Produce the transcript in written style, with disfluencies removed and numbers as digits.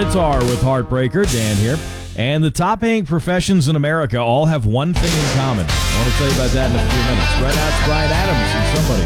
Guitar with Heartbreaker. Dan here. And the top-paying professions in America all have one thing in common. I want to tell you about that in a few minutes. Right now, it's Brian Adams and Somebody.